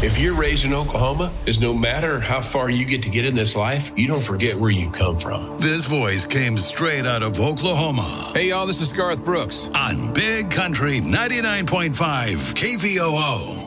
If you're raised in Oklahoma, is no matter how far you get in this life, you don't forget where you come from. This voice came straight out of Oklahoma. Hey, y'all, this is Garth Brooks. On Big Country 99.5 KVOO.